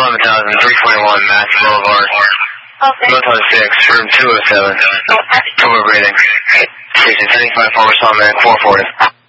11,321 Mass Boulevard. Okay. Motel 6, room 207. Tour breathing. Station 75 forward, Salt Man, 440.